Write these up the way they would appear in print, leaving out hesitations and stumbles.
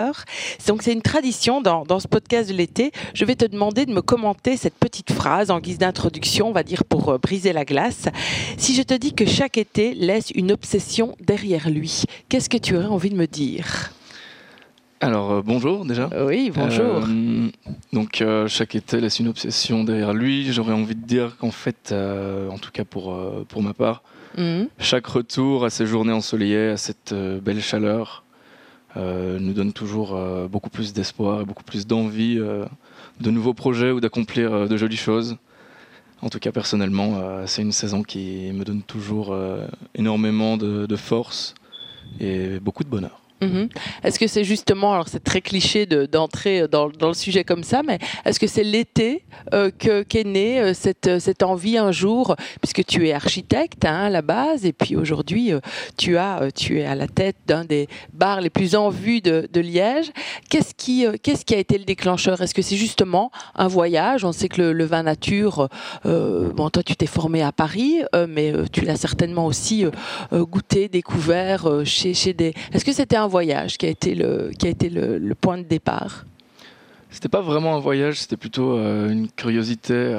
Donc c'est une tradition dans ce podcast de l'été. Je vais te demander de me commenter cette petite phrase en guise d'introduction, on va dire pour briser la glace. Si je te dis que chaque été laisse une obsession derrière lui, qu'est-ce que tu aurais envie de me dire ? Alors bonjour déjà. Oui, bonjour. Donc chaque été laisse une obsession derrière lui. J'aurais envie de dire qu'en fait, en tout cas pour ma part, chaque retour à ces journées ensoleillées, à cette belle chaleur, nous donne toujours beaucoup plus d'espoir et beaucoup plus d'envie de nouveaux projets ou d'accomplir de jolies choses. En tout cas personnellement, c'est une saison qui me donne toujours énormément de force et beaucoup de bonheur. Est-ce que c'est justement, alors c'est très cliché d'entrer dans le sujet comme ça, mais est-ce que c'est l'été qu'est née cette envie un jour, puisque tu es architecte à la base, et puis aujourd'hui tu es à la tête d'un des bars les plus en vue de Liège. Qu'est-ce qui a été le déclencheur ? Est-ce que c'est justement un voyage ? On sait que le vin nature, bon toi tu t'es formé à Paris, mais tu l'as certainement aussi goûté, découvert chez des... Est-ce que c'était un voyage qui a été le point de départ ? C'était pas vraiment un voyage, c'était plutôt une curiosité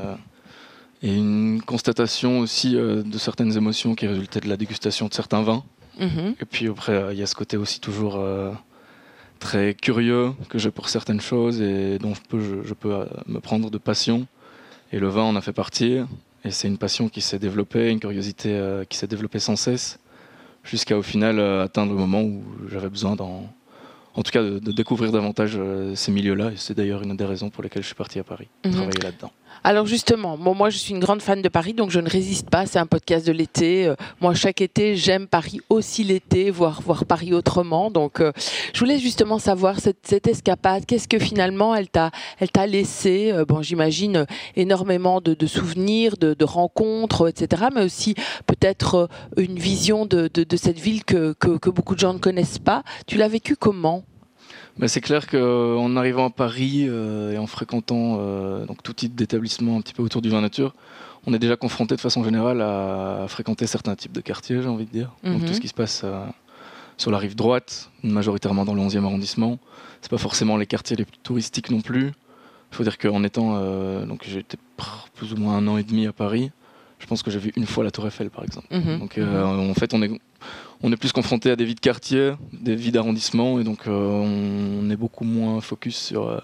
et une constatation aussi de certaines émotions qui résultaient de la dégustation de certains vins. Et puis après, il y a ce côté aussi toujours très curieux que j'ai pour certaines choses et dont je peux me prendre de passion. Et le vin en a fait partie. Et c'est une passion qui s'est développée, une curiosité qui s'est développée sans cesse, jusqu'à au final atteindre le moment où j'avais besoin en tout cas de découvrir davantage ces milieux-là. Et c'est d'ailleurs une des raisons pour lesquelles je suis parti à Paris, travailler là-dedans. Alors justement, moi je suis une grande fan de Paris, donc je ne résiste pas, c'est un podcast de l'été. Moi chaque été, j'aime Paris aussi l'été, voir Paris autrement. Donc je voulais justement savoir cette escapade, qu'est-ce que finalement elle t'a laissé, j'imagine énormément de souvenirs, de rencontres, etc. Mais aussi peut-être une vision de cette ville que beaucoup de gens ne connaissent pas. Tu l'as vécu comment ? C'est clair qu'en arrivant à Paris et en fréquentant donc tout type d'établissement un petit peu autour du vin nature, on est déjà confronté de façon générale à fréquenter certains types de quartiers, j'ai envie de dire. Donc tout ce qui se passe sur la rive droite, majoritairement dans le 11e arrondissement. C'est pas forcément les quartiers les plus touristiques non plus. Il faut dire qu'en étant... donc j'ai été plus ou moins 1 an et demi à Paris. Je pense que j'ai vu une fois la Tour Eiffel, par exemple. Donc en fait, on est plus confronté à des vies de quartier, des vies d'arrondissement, et donc on est beaucoup moins focus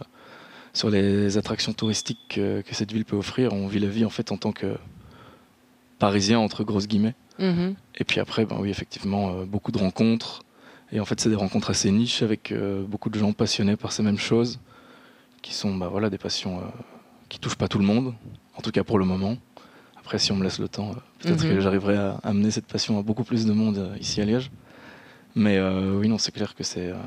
sur les attractions touristiques que cette ville peut offrir. On vit la vie en fait en tant que Parisien, entre grosses guillemets. Et puis après, oui, effectivement, beaucoup de rencontres. Et en fait, c'est des rencontres assez niches avec beaucoup de gens passionnés par ces mêmes choses, qui sont des passions qui touchent pas tout le monde, en tout cas pour le moment. Après, si on me laisse le temps, peut-être que j'arriverai à amener cette passion à beaucoup plus de monde ici à Liège. Mais oui, non, c'est clair que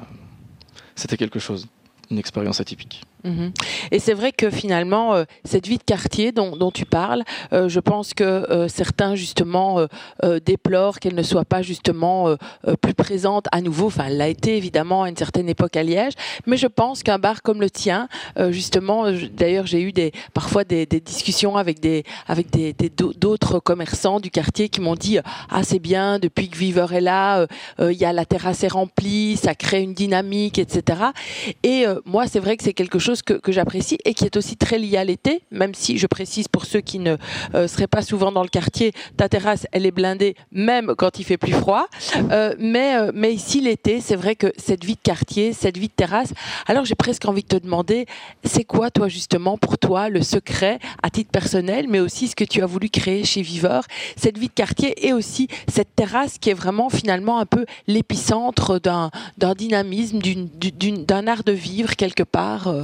c'était quelque chose, une expérience atypique. Et c'est vrai que finalement, cette vie de quartier dont tu parles, je pense que certains justement déplorent qu'elle ne soit pas justement plus présente à nouveau. Enfin, elle l'a été évidemment à une certaine époque à Liège, mais je pense qu'un bar comme le tien, justement, d'ailleurs j'ai eu parfois des discussions avec d'autres commerçants du quartier qui m'ont dit ah c'est bien, depuis que Viveur est là, il y a la terrasse est remplie, ça crée une dynamique, etc. Et moi c'est vrai que c'est quelque chose que j'apprécie et qui est aussi très lié à l'été, même si je précise pour ceux qui ne seraient pas souvent dans le quartier, ta terrasse elle est blindée même quand il fait plus froid, mais ici l'été c'est vrai que cette vie de quartier, cette vie de terrasse, alors j'ai presque envie de te demander c'est quoi toi justement pour toi le secret à titre personnel, mais aussi ce que tu as voulu créer chez Viveur, cette vie de quartier et aussi cette terrasse qui est vraiment finalement un peu l'épicentre d'un dynamisme, d'un art de vivre quelque part.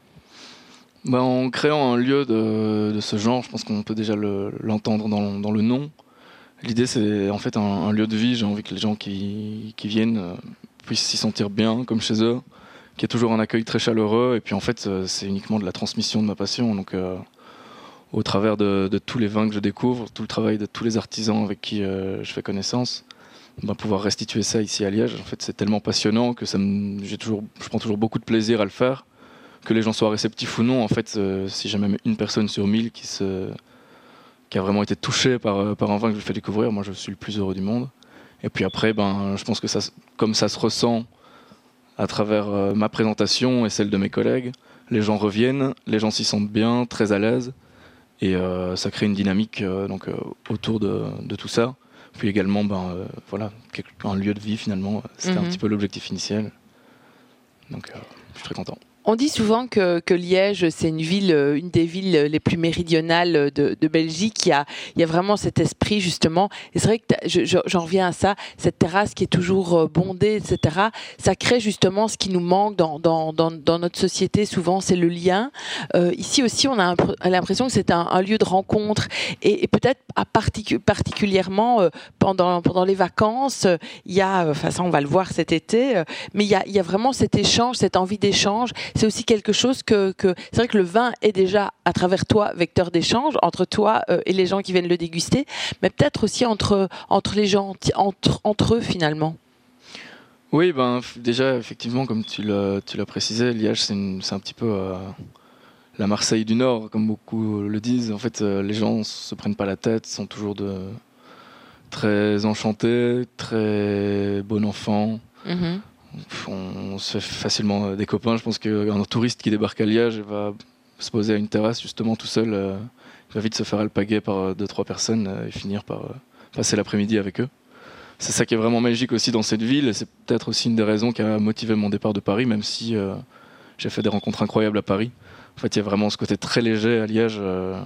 En créant un lieu de ce genre, je pense qu'on peut déjà l'entendre dans le nom. L'idée, c'est en fait un lieu de vie. J'ai envie que les gens qui viennent puissent s'y sentir bien, comme chez eux, qu'il y ait toujours un accueil très chaleureux. Et puis en fait, c'est uniquement de la transmission de ma passion. Donc, au travers de tous les vins que je découvre, tout le travail de tous les artisans avec qui je fais connaissance, pouvoir restituer ça ici à Liège, en fait, c'est tellement passionnant que je prends toujours beaucoup de plaisir à le faire. Que les gens soient réceptifs ou non, en fait, si j'ai même une personne sur 1000 qui a vraiment été touchée par un vin que je lui fais découvrir, moi je suis le plus heureux du monde. Et puis après, je pense que comme ça se ressent à travers ma présentation et celle de mes collègues, les gens reviennent, les gens s'y sentent bien, très à l'aise, et ça crée une dynamique autour de tout ça. Puis également, voilà, un lieu de vie finalement, c'était un petit peu l'objectif initial. Donc je suis très content. On dit souvent que Liège, c'est une des villes les plus méridionales de Belgique. Il y a vraiment cet esprit, justement. Et c'est vrai que j'en reviens à ça, cette terrasse qui est toujours bondée, etc. Ça crée justement ce qui nous manque dans notre société. Souvent, c'est le lien. Ici aussi, on a l'impression que c'est un lieu de rencontre. Et peut-être particulièrement pendant les vacances, il y a, enfin ça on va le voir cet été, mais il y a vraiment cet échange, cette envie d'échange. C'est aussi quelque chose que c'est vrai que le vin est déjà, à travers toi, vecteur d'échange entre toi et les gens qui viennent le déguster, mais peut-être aussi entre les gens, entre eux finalement. Oui, déjà, effectivement, comme tu l'as précisé, Liège, c'est un petit peu la Marseille du Nord, comme beaucoup le disent. En fait, les gens ne se prennent pas la tête, sont toujours très enchantés, très bon enfant. Mm-hmm. On se fait facilement des copains. Je pense qu'un touriste qui débarque à Liège va se poser à une terrasse justement tout seul, il va vite se faire alpaguer par 2-3 personnes et finir par passer l'après-midi avec eux. C'est ça qui est vraiment magique aussi dans cette ville, et c'est peut-être aussi une des raisons qui a motivé mon départ de Paris, même si j'ai fait des rencontres incroyables à Paris. En fait, il y a vraiment ce côté très léger à Liège,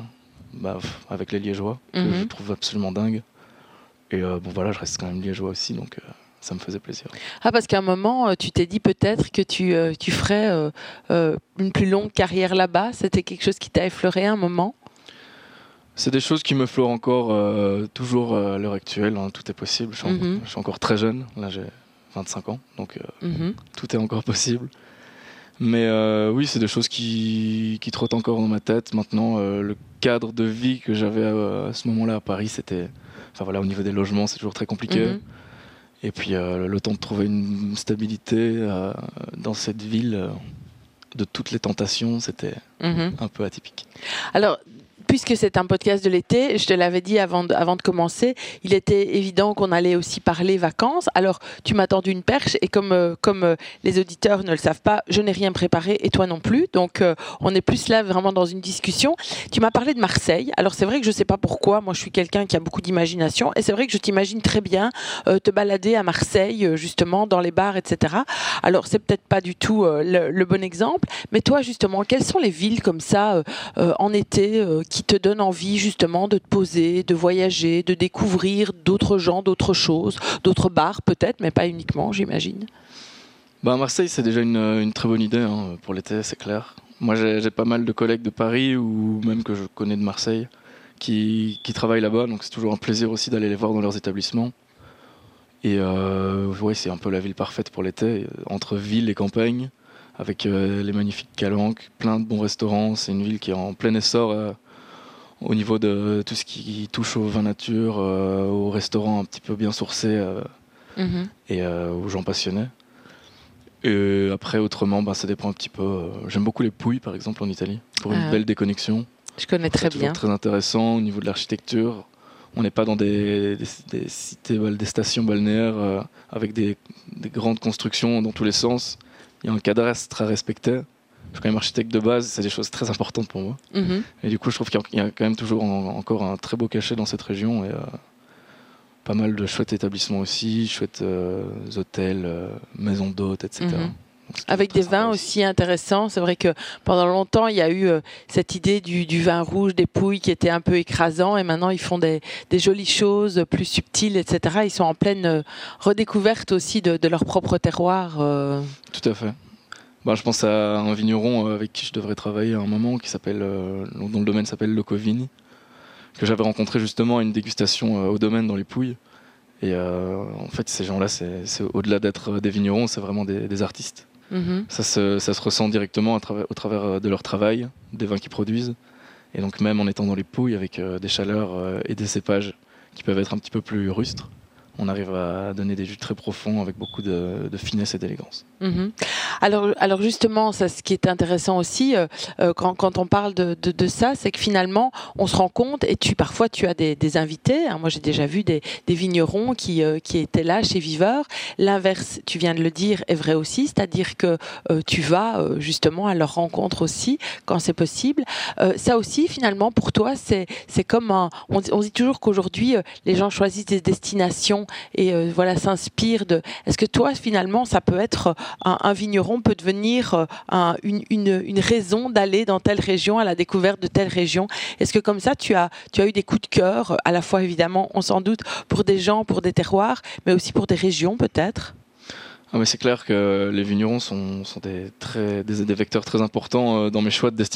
avec les Liégeois, que je trouve absolument dingue. Et voilà, je reste quand même Liégeois aussi, donc ça me faisait plaisir. Ah, parce qu'à un moment, tu t'es dit peut-être que tu ferais une plus longue carrière là-bas. C'était quelque chose qui t'a effleuré à un moment? C'est des choses qui me fleurent encore toujours à l'heure actuelle. Hein, tout est possible. Je suis encore très jeune. Là, j'ai 25 ans, donc tout est encore possible. Mais oui, c'est des choses qui trottent encore dans ma tête. Maintenant, le cadre de vie que j'avais à ce moment-là à Paris, c'était... Enfin voilà, au niveau des logements, c'est toujours très compliqué. Et puis le temps de trouver une stabilité dans cette ville de toutes les tentations, c'était un peu atypique. Alors, puisque c'est un podcast de l'été, je te l'avais dit avant de commencer, il était évident qu'on allait aussi parler vacances. Alors, tu m'as tendu une perche et comme les auditeurs ne le savent pas, je n'ai rien préparé et toi non plus. Donc, on est plus là vraiment dans une discussion. Tu m'as parlé de Marseille. Alors, c'est vrai que je ne sais pas pourquoi. Moi, je suis quelqu'un qui a beaucoup d'imagination et c'est vrai que je t'imagine très bien te balader à Marseille, justement, dans les bars, etc. Alors, c'est peut-être pas du tout le bon exemple, mais toi, justement, quelles sont les villes comme ça en été qui te donne envie justement de te poser, de voyager, de découvrir d'autres gens, d'autres choses, d'autres bars peut-être, mais pas uniquement, j'imagine? Marseille, c'est déjà une très bonne idée pour l'été, c'est clair. Moi, j'ai pas mal de collègues de Paris ou même que je connais de Marseille qui travaillent là-bas, donc c'est toujours un plaisir aussi d'aller les voir dans leurs établissements. Et ouais, c'est un peu la ville parfaite pour l'été, entre ville et campagne, avec les magnifiques calanques, plein de bons restaurants. C'est une ville qui est en plein essor au niveau de tout ce qui touche au vin nature, aux restaurants un petit peu bien sourcés et aux gens passionnés. Et après, autrement, ça dépend un petit peu. J'aime beaucoup les Pouilles, par exemple, en Italie, pour une belle déconnexion. Je connais très bien. C'est très intéressant au niveau de l'architecture. On n'est pas dans des cités, des stations balnéaires avec des grandes constructions dans tous les sens. Il y a un cadastre à respecter. Je suis quand même architecte de base, c'est des choses très importantes pour moi. Et du coup, je trouve qu'il y a quand même toujours encore un très beau cachet dans cette région et pas mal de chouettes établissements aussi, chouettes hôtels, maisons d'hôtes, etc. Avec des vins aussi intéressants. C'est vrai que pendant longtemps, il y a eu cette idée du vin rouge, des Pouilles qui était un peu écrasant et maintenant ils font des jolies choses plus subtiles, etc. Ils sont en pleine redécouverte aussi de leur propre terroir. Tout à fait. Je pense à un vigneron avec qui je devrais travailler à un moment, dont le domaine s'appelle Locovini, que j'avais rencontré justement à une dégustation au domaine dans les Pouilles. Et en fait, ces gens-là, c'est au-delà d'être des vignerons, c'est vraiment des artistes. Ça se ressent directement au travers de leur travail, des vins qu'ils produisent. Et donc même en étant dans les Pouilles, avec des chaleurs et des cépages qui peuvent être un petit peu plus rustres, on arrive à donner des jus très profonds avec beaucoup de finesse et d'élégance. Alors justement, ça, ce qui est intéressant aussi, quand on parle de ça, c'est que finalement, on se rend compte, et parfois tu as des invités, hein, moi j'ai déjà vu des vignerons qui étaient là chez Viveur. L'inverse, tu viens de le dire, est vrai aussi, c'est-à-dire que tu vas justement à leur rencontre aussi, quand c'est possible. Ça aussi, finalement, pour toi, c'est comme on dit toujours qu'aujourd'hui, les gens choisissent des destinations et voilà, s'inspirent de... Est-ce que toi, finalement, ça peut être... Un vigneron peut devenir une raison d'aller dans telle région, à la découverte de telle région. Est-ce que comme ça, tu as eu des coups de cœur, à la fois évidemment, on s'en doute, pour des gens, pour des terroirs, mais aussi pour des régions peut-être? Ah, mais c'est clair que les vignerons sont des vecteurs très importants dans mes choix de destination.